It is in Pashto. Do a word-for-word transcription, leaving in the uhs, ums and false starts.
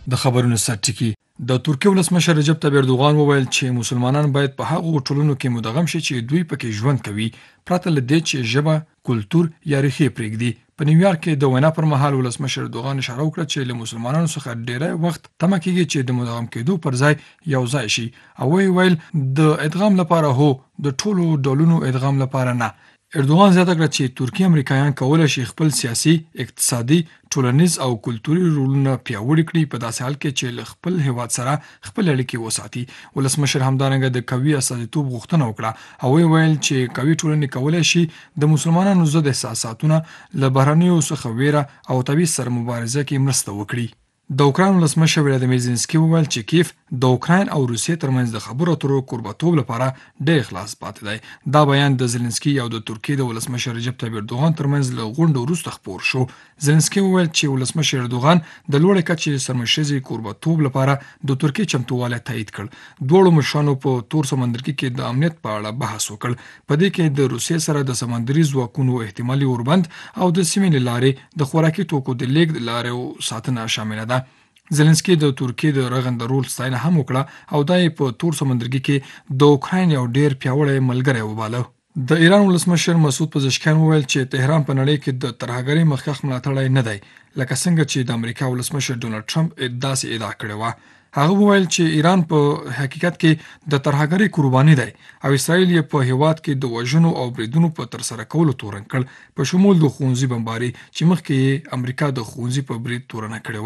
د خبرونو سرټکی د ترکیې ولسمشر رجب طیب اردوغان وویل چې مسلمانان باید په هغو ټولنو کې مدغم شي چې دوی پکې ژوند کوي پرته له دې چې ژبه، کلتور یا ریښې پرېږدي. په نیویارک کې د وینا پر مهال ولسمشر اردوغان اشاره وکړه چې له مسلمانانو څخه ډیری وخت تمه کېږي چې د مدغم کېدو پر ځای یو ځای شي او ویې ویل د ادغام لپاره هو، د ټولو ډولونو ادغام لپاره نه. اردوغان زیاته کړه چې ترکي امریکایان کولی شي خپل سیاسي، اقتصادي، ټولنیز او کلتوري رولونه پیاوړي کړي په داسې حال کې چې له خپل هیواد سره خپل اړیکې وساتي. ولسمشر همدارنګه د قوي استازیتوب غوښتنه وکړه او ویې ویل چې قوي ټولنې کولی شي د مسلمانانو ضد احساساتونه له بهرنیو څخه ویره او تبعیض سره مبارزه کې مرسته وکړي. د اوکراین ولسمشر ولادیمیر زلنسکي وویل چې کیف د اوکراین او روسیې ترمنځ د خبرو اترو کوربه‌توب لپاره ډېر خلاص پاتې دی. دا بیان د زلنسکي او د ترکیې د ولسمشر رجب طیب اردوغان ترمنځ له غونډې وروسته خپور شو. زلنسکي وویل چې ولسمشر اردوغان د لوړې کچې سرمشریزې کوربه‌توب لپاره د ترکیې چمتووالی تایید کړ. دواړو مشرانو په تور سمندرګي کې د امنیت په اړه بحث وکړ. په دې کې د روسیې سره د سمندري ځواکونو احتمالي اوربند او د سیمې له لارې د خوراکي توکو د لیږد لارې ساتنه شامله ده. زلنسکي د ترکیې د رغنده رول ستاینه هم وکړه او دا یې په تور سمندرګي کې د اوکراین یو ډېر پیاوړی ملګری وباله. د ایران ولسمشر مسعود پزشکیان وویل چې تهران په نړۍ کې د ترهګرۍ مخکښ ملاتړی نه دی لکه څنګه چې د امریکا ولسمشر ډونالډ ټرمپ داسې ادعا کړې وه. هغه وویل چې ایران په حقیقت کې د ترهګرۍ قرباني دی او اسرائیل یې په هیواد کې د وژنو او بریدونو په ترسره کولو تورن کړ، په شمول د ښوونځي بمباري چې مخکې یې امریکا د ښوونځي په برید تورنه کړې وه.